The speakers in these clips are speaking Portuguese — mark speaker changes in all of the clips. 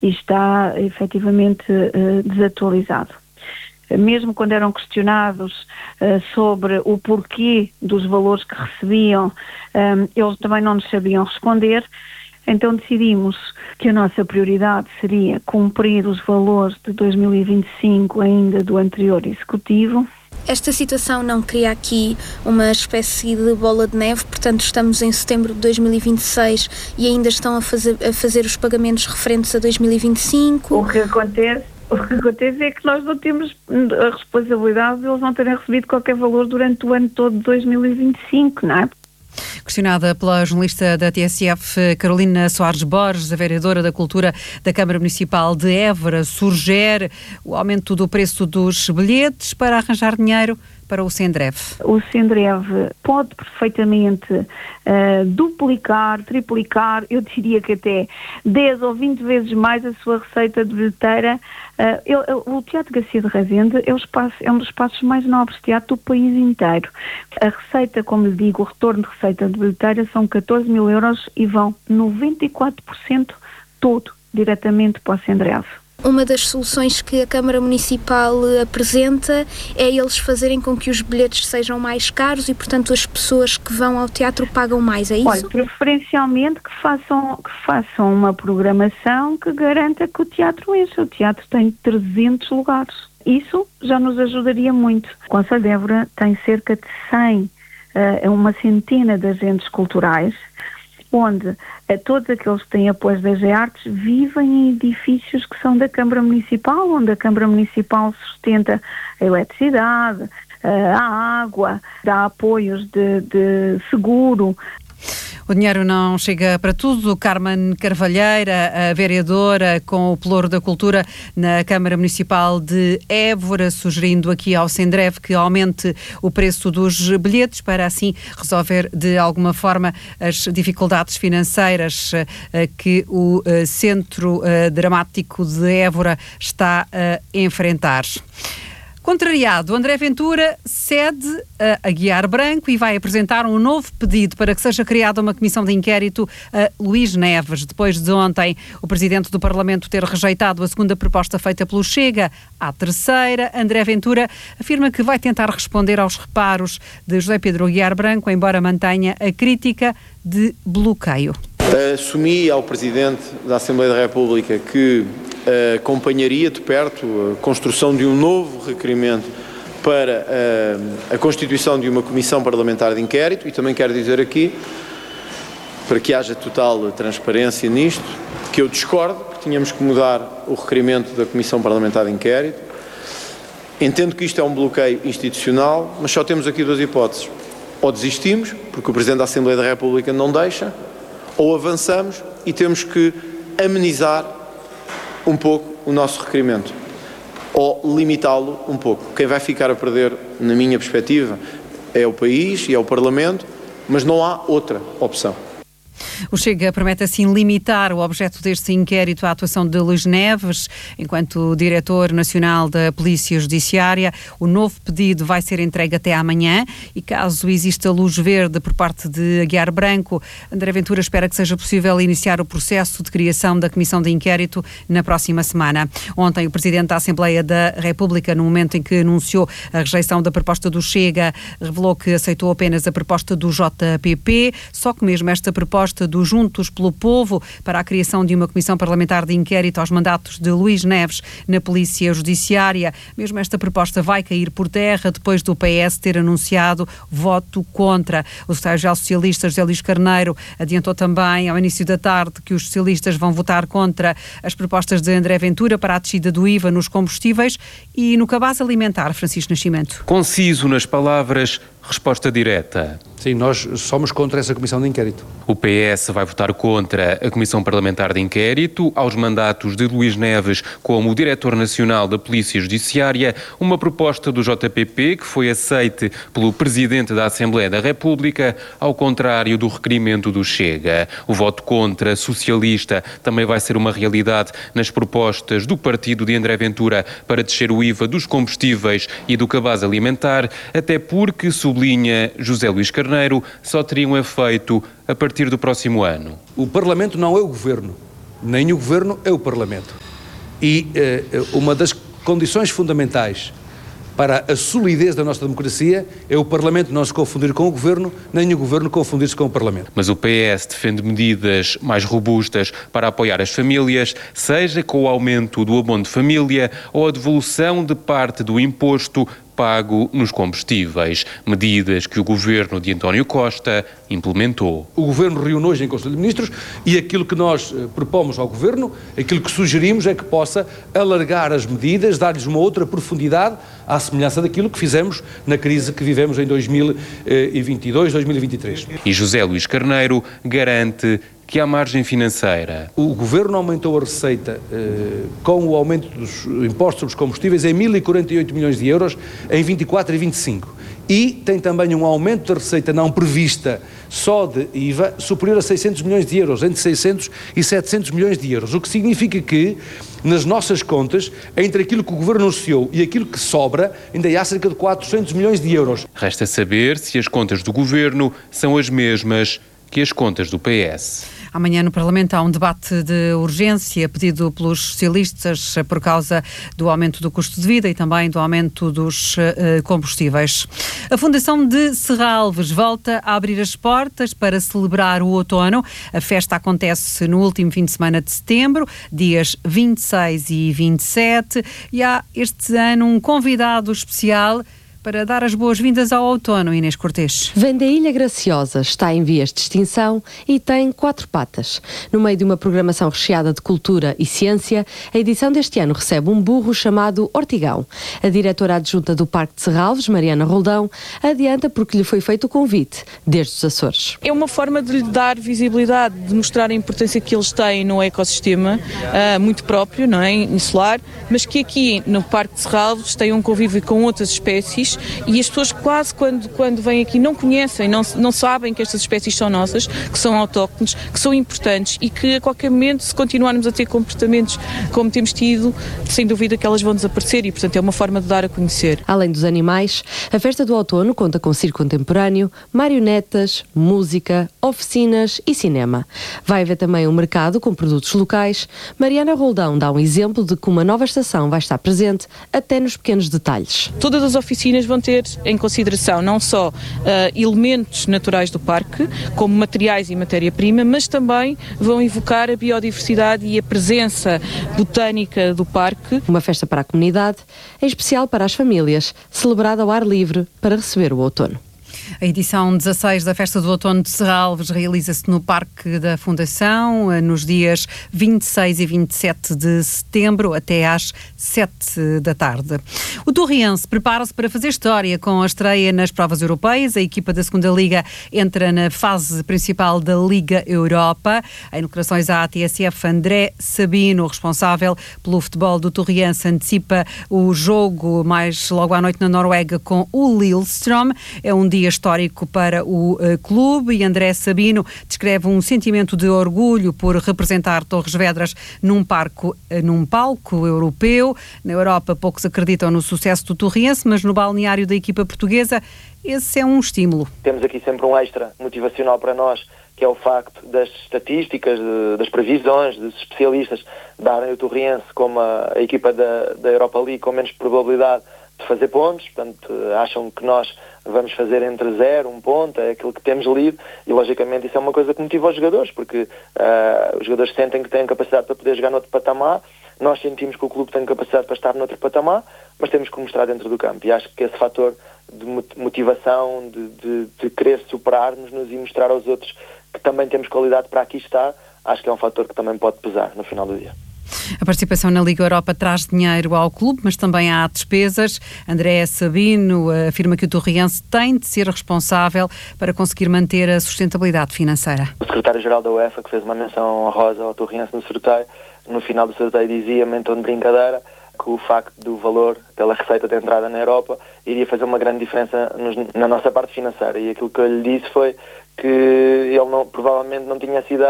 Speaker 1: e está efetivamente desatualizado. Mesmo quando eram questionados sobre o porquê dos valores que recebiam, eles também não nos sabiam responder. Então decidimos que a nossa prioridade seria cumprir os valores de 2025 ainda do anterior executivo.
Speaker 2: Esta situação não cria aqui uma espécie de bola de neve, portanto estamos em setembro de 2026 e ainda estão a fazer os pagamentos referentes a 2025?
Speaker 1: O que acontece é que nós não temos a responsabilidade de eles não terem recebido qualquer valor durante o ano todo de 2025, não é?
Speaker 3: Questionada pela jornalista da TSF, Carolina Soares Borges, a vereadora da Cultura da Câmara Municipal de Évora, sugere o aumento do preço dos bilhetes para arranjar dinheiro para o Sendrev.
Speaker 1: O Sendrev pode perfeitamente duplicar, triplicar, eu diria que até 10 ou 20 vezes mais a sua receita de bilheteira. O Teatro Garcia de Rezende é um dos espaços mais nobres de teatro do país inteiro. A receita, como lhe digo, o retorno de receita de bilheteira são 14 mil euros e vão 94% todo diretamente para o Sendrev.
Speaker 2: Uma das soluções que a Câmara Municipal apresenta é eles fazerem com que os bilhetes sejam mais caros e, portanto, as pessoas que vão ao teatro pagam mais, é isso?
Speaker 1: Olha, preferencialmente que façam uma programação que garanta que o teatro encha. O teatro tem 300 lugares. Isso já nos ajudaria muito. O Concelho de Évora tem cerca de 100, uma centena de agentes culturais, onde todos aqueles que têm apoios da GEARTES vivem em edifícios que são da Câmara Municipal, onde a Câmara Municipal sustenta a eletricidade, a água, dá apoios de seguro.
Speaker 3: O dinheiro não chega para tudo. Carmen Carvalheira, a vereadora com o Pelouro da Cultura na Câmara Municipal de Évora, sugerindo aqui ao Sendrev que aumente o preço dos bilhetes para assim resolver de alguma forma as dificuldades financeiras que o Centro Dramático de Évora está a enfrentar. Contrariado, André Ventura cede a Aguiar Branco e vai apresentar um novo pedido para que seja criada uma comissão de inquérito a Luís Neves, depois de ontem o Presidente do Parlamento ter rejeitado a segunda proposta feita pelo Chega. À terceira, André Ventura afirma que vai tentar responder aos reparos de José Pedro Aguiar Branco, embora mantenha a crítica de bloqueio.
Speaker 4: Assumi ao Presidente da Assembleia da República que acompanharia de perto a construção de um novo requerimento para a constituição de uma comissão parlamentar de inquérito, e também quero dizer aqui, para que haja total transparência nisto, que eu discordo que tínhamos que mudar o requerimento da comissão parlamentar de inquérito. Entendo que isto é um bloqueio institucional, mas só temos aqui duas hipóteses. Ou desistimos, porque o Presidente da Assembleia da República não deixa, ou avançamos e temos que amenizar um pouco o nosso requerimento, ou limitá-lo um pouco. Quem vai ficar a perder, na minha perspectiva, é o país e é o Parlamento, mas não há outra opção.
Speaker 3: O Chega promete assim limitar o objeto deste inquérito à atuação de Luís Neves, enquanto Diretor Nacional da Polícia Judiciária. O novo pedido vai ser entregue até amanhã e, caso exista luz verde por parte de Aguiar Branco, André Ventura espera que seja possível iniciar o processo de criação da Comissão de Inquérito na próxima semana. Ontem, o Presidente da Assembleia da República, no momento em que anunciou a rejeição da proposta do Chega, revelou que aceitou apenas a proposta do JPP, só que mesmo esta proposta do Juntos pelo Povo para a criação de uma comissão parlamentar de inquérito aos mandatos de Luís Neves na Polícia Judiciária. Mesmo esta proposta vai cair por terra depois do PS ter anunciado voto contra. O secretário-geral socialista, José Luís Carneiro, adiantou também ao início da tarde que os socialistas vão votar contra as propostas de André Ventura para a descida do IVA nos combustíveis e no cabaz alimentar. Francisco Nascimento.
Speaker 5: Conciso nas palavras, resposta direta.
Speaker 6: Sim, nós somos contra essa comissão de inquérito.
Speaker 5: O PS vai votar contra a Comissão Parlamentar de Inquérito aos mandatos de Luís Neves como Diretor Nacional da Polícia Judiciária, uma proposta do JPP que foi aceite pelo Presidente da Assembleia da República, ao contrário do requerimento do Chega. O voto contra socialista também vai ser uma realidade nas propostas do partido de André Ventura para descer o IVA dos combustíveis e do cabaz alimentar, até porque, sublinha José Luís Carneiro, só teriam efeito a partir do próximo ano.
Speaker 6: O Parlamento não é o Governo. nem o Governo, é o Parlamento. E uma das condições fundamentais para a solidez da nossa democracia é o Parlamento não se confundir com o Governo, nem o Governo confundir-se com o Parlamento.
Speaker 5: Mas o PS defende medidas mais robustas para apoiar as famílias, seja com o aumento do abono de família ou a devolução de parte do imposto pago nos combustíveis, medidas que o Governo de António Costa implementou.
Speaker 6: O Governo reúne hoje em Conselho de Ministros e aquilo que nós propomos ao Governo, aquilo que sugerimos é que possa alargar as medidas, dar-lhes uma outra profundidade à semelhança daquilo que fizemos na crise que vivemos em 2022, 2023.
Speaker 5: E José Luís Carneiro garante que há margem financeira.
Speaker 6: O Governo aumentou a receita com o aumento dos impostos sobre os combustíveis em 1.048 milhões de euros em 24 e 25. E tem também um aumento da receita não prevista só de IVA superior a 600 milhões de euros, entre 600 e 700 milhões de euros, o que significa que nas nossas contas, entre aquilo que o Governo anunciou e aquilo que sobra, ainda há cerca de 400 milhões de euros.
Speaker 5: Resta saber se as contas do Governo são as mesmas que as contas do PS.
Speaker 3: Amanhã no Parlamento há um debate de urgência pedido pelos socialistas por causa do aumento do custo de vida e também do aumento dos combustíveis. A Fundação de Serralves volta a abrir as portas para celebrar o outono. A festa acontece no último fim de semana de setembro, dias 26 e 27, e há este ano um convidado especial para dar as boas-vindas ao outono, Inês Cortês.
Speaker 7: Vem da Ilha Graciosa, está em vias de extinção e tem 4 patas. No meio de uma programação recheada de cultura e ciência, a edição deste ano recebe um burro chamado Ortigão. A diretora adjunta do Parque de Serralves, Mariana Roldão, adianta porque lhe foi feito o convite, desde os Açores.
Speaker 8: É uma forma de lhe dar visibilidade, de mostrar a importância que eles têm no ecossistema, muito próprio, não é? Insular, mas que aqui no Parque de Serralves tem um convívio com outras espécies. E as pessoas quase quando vêm aqui não conhecem, não sabem que estas espécies são nossas, que são autóctones, que são importantes e que a qualquer momento, se continuarmos a ter comportamentos como temos tido, sem dúvida que elas vão desaparecer e, portanto, é uma forma de dar a conhecer.
Speaker 7: Além dos animais, a festa do outono conta com circo contemporâneo, marionetas, música, oficinas e cinema. Vai haver também um mercado com produtos locais. Mariana Roldão dá um exemplo de que uma nova estação vai estar presente até nos pequenos detalhes.
Speaker 8: Todas as oficinas vão ter em consideração não só elementos naturais do parque, como materiais e matéria-prima, mas também vão evocar a biodiversidade e a presença botânica do parque.
Speaker 7: Uma festa para a comunidade, em especial para as famílias, celebrada ao ar livre para receber o outono.
Speaker 3: A edição 16 da Festa do Outono de Serralves realiza-se no Parque da Fundação, nos dias 26 e 27 de setembro, até às 7 da tarde. O Torriense prepara-se para fazer história com a estreia nas provas europeias. A equipa da segunda Liga entra na fase principal da Liga Europa. Em declarações à TSF, André Sabino, responsável pelo futebol do Torriense, antecipa o jogo mais logo à noite na Noruega com o Lillestrøm. É um dia histórico para o clube e André Sabino descreve um sentimento de orgulho por representar Torres Vedras num palco europeu. Na Europa poucos acreditam no sucesso do Torriense, mas no balneário da equipa portuguesa esse é um estímulo.
Speaker 9: Temos aqui sempre um extra motivacional para nós, que é o facto das estatísticas, das previsões, dos especialistas darem o Torriense como a equipa da Europa League com menos probabilidade de fazer pontos. Portanto, acham que nós vamos fazer entre 0 e 1 ponto, é aquilo que temos lido, e logicamente isso é uma coisa que motiva os jogadores, porque os jogadores sentem que têm capacidade para poder jogar noutro patamar, nós sentimos que o clube tem capacidade para estar noutro patamar, mas temos que mostrar dentro do campo, e acho que esse fator de motivação, de querer superar-nos e mostrar aos outros que também temos qualidade para aqui estar, acho que é um fator que também pode pesar no final do dia.
Speaker 3: A participação na Liga Europa traz dinheiro ao clube, mas também há despesas. André Sabino afirma que o Torriense tem de ser responsável para conseguir manter a sustentabilidade financeira.
Speaker 9: O secretário-geral da UEFA, que fez uma menção honrosa ao Torriense no sorteio, no final do sorteio dizia-me em tom de brincadeira que o facto do valor pela receita de entrada na Europa iria fazer uma grande diferença na nossa parte financeira, e aquilo que eu lhe disse foi que ele provavelmente não tinha essa ideia,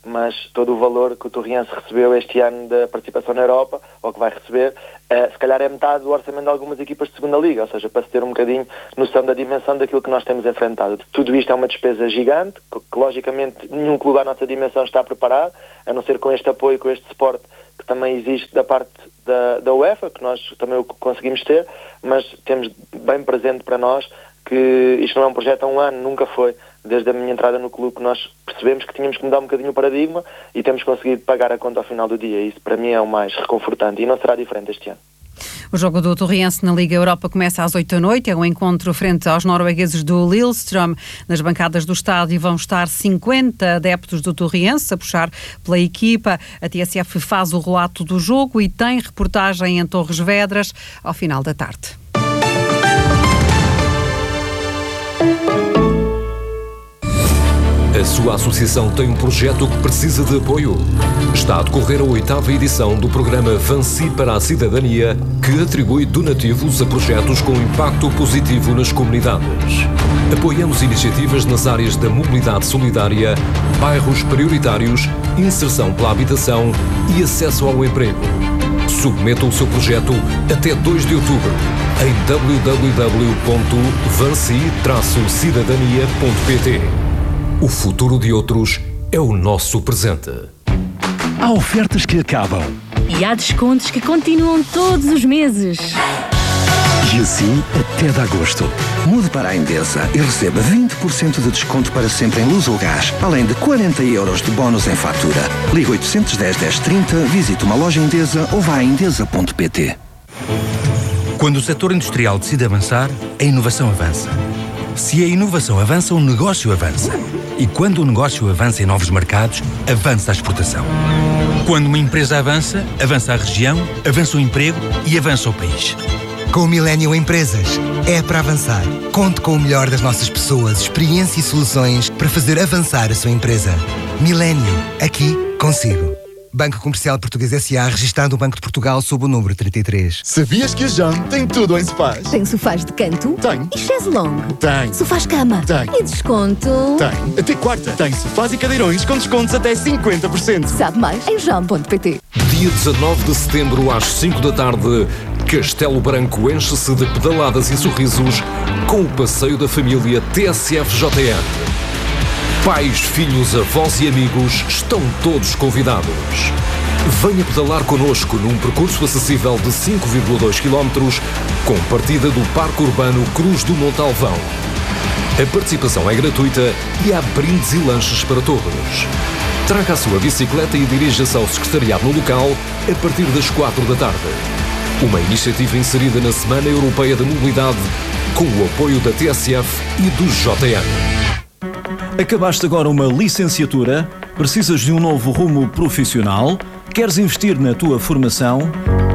Speaker 9: mas todo o valor que o Torriense recebeu este ano da participação na Europa, ou que vai receber, se calhar é metade do orçamento de algumas equipas de segunda liga, ou seja, para se ter um bocadinho noção da dimensão daquilo que nós temos enfrentado. Tudo isto é uma despesa gigante, que logicamente nenhum clube à nossa dimensão está preparado, a não ser com este apoio, com este suporte que também existe da parte da UEFA, que nós também o conseguimos ter, mas temos bem presente para nós que isto não é um projeto há um ano, nunca foi. Desde a minha entrada no clube que nós percebemos que tínhamos que mudar um bocadinho o paradigma e temos conseguido pagar a conta ao final do dia. Isso para mim é o mais reconfortante e não será diferente este ano.
Speaker 3: O jogo do Torriense na Liga Europa começa às 20h, é um encontro frente aos noruegueses do Lillestrøm. Nas bancadas do estádio vão estar 50 adeptos do Torriense a puxar pela equipa. A TSF faz o relato do jogo e tem reportagem em Torres Vedras ao final da tarde.
Speaker 10: A sua associação tem um projeto que precisa de apoio. Está a decorrer a 8ª edição do programa Vansi para a Cidadania, que atribui donativos a projetos com impacto positivo nas comunidades. Apoiamos iniciativas nas áreas da mobilidade solidária, bairros prioritários, inserção pela habitação e acesso ao emprego. Submeta o seu projeto até 2 de outubro em www.vansi-cidadania.pt. O futuro de outros é o nosso presente.
Speaker 11: Há ofertas que acabam.
Speaker 12: E há descontos que continuam todos os meses.
Speaker 11: E assim até de agosto. Mude para a Endesa e receba 20% de desconto para sempre em luz ou gás, além de 40 € de bónus em fatura. Ligue 810 1030, visite uma loja Endesa ou vá a endesa.pt.
Speaker 13: Quando o setor industrial decide avançar, a inovação avança. Se a inovação avança, o negócio avança. E quando o negócio avança em novos mercados, avança a exportação. Quando uma empresa avança, avança a região, avança o emprego e avança o país.
Speaker 14: Com o Millennium Empresas, é para avançar. Conte com o melhor das nossas pessoas, experiência e soluções para fazer avançar a sua empresa. Millennium, aqui consigo. Banco Comercial Português S.A. registado no Banco de Portugal sob o número 33.
Speaker 15: Sabias que a JAM tem tudo em sofás?
Speaker 12: Tem sofás de canto?
Speaker 15: Tem.
Speaker 12: E chaise longue?
Speaker 15: Tem.
Speaker 12: Sofás cama?
Speaker 15: Tem.
Speaker 12: E desconto?
Speaker 15: Tem. Até quarta. Tem sofás e cadeirões com descontos até 50%.
Speaker 12: Sabe mais em jam.pt.
Speaker 10: Dia 19 de setembro às 5 da tarde, Castelo Branco enche-se de pedaladas e sorrisos com o passeio da família TSF-JN. Pais, filhos, avós e amigos estão todos convidados. Venha pedalar connosco num percurso acessível de 5,2 km com partida do Parque Urbano Cruz do Montalvão. A participação é gratuita e há brindes e lanches para todos. Traga a sua bicicleta e dirija-se ao secretariado no local a partir das 4 da tarde. Uma iniciativa inserida na Semana Europeia da Mobilidade com o apoio da TSF e do JN.
Speaker 16: Acabaste agora uma licenciatura? Precisas de um novo rumo profissional? Queres investir na tua formação?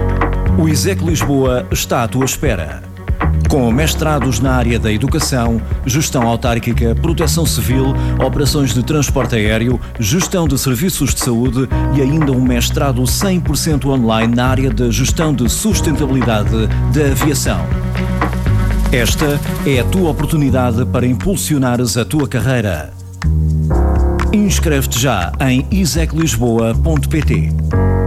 Speaker 16: O ISEC Lisboa está à tua espera. Com mestrados na área da educação, gestão autárquica, proteção civil, operações de transporte aéreo, gestão de serviços de saúde e ainda um mestrado 100% online na área da gestão de sustentabilidade da aviação. Esta é a tua oportunidade para impulsionares a tua carreira. Inscreve-te já em iseclisboa.pt.